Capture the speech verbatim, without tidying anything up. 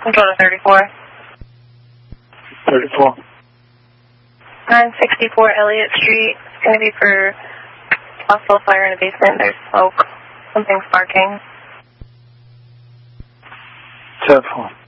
Control to thirty-four. thirty-four. nine sixty-four Elliott Street. It's going to be for possible fire in the basement. There's smoke. Something's sparking. ten four.